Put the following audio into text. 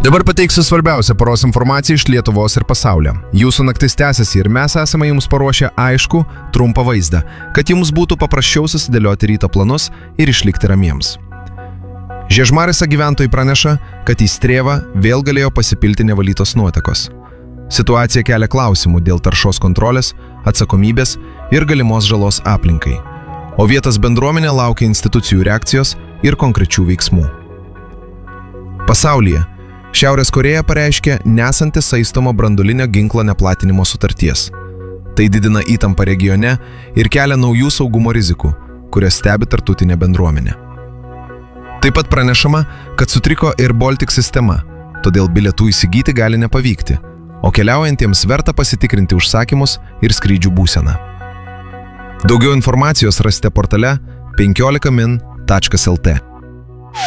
Dabar pateiksiu svarbiausią paros informaciją iš Lietuvos ir pasaulio. Jūsų naktis tęsiasi ir mes esame jums paruošę aišku, trumpą vaizdą, kad jums būtų paprasčiau susidėlioti ryto planus ir išlikti ramiems. Žiežmariuose gyventojai praneša, kad į Strėvą vėl galėjo pasipilti nevalytos nuotekos. Situacija kelia klausimų dėl taršos kontrolės, atsakomybės ir galimos žalos aplinkai. O vietos bendruomenė laukia institucijų reakcijos ir konkrečių veiksmų. Pasaulyje Šiaurės Korėja pareiškė nesanti saistomo branduolinio ginklo neplatinimo sutarties. Tai didina įtampą regione ir kelia naujų saugumo rizikų, kurias stebi tarptautinė bendruomenė. Taip pat pranešama, kad sutriko Air Baltic sistema, todėl bilietų įsigyti gali nepavykti, o keliaujantiems verta pasitikrinti užsakymus ir skrydžių būseną. Daugiau informacijos rasite portale 15min.lt.